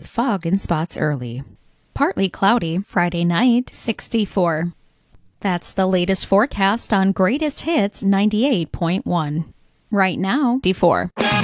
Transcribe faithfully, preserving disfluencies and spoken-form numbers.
fog in spots early. Partly cloudy Friday night, sixty-four. That's the latest forecast on Greatest Hits ninety-eight point one. Right now, D four.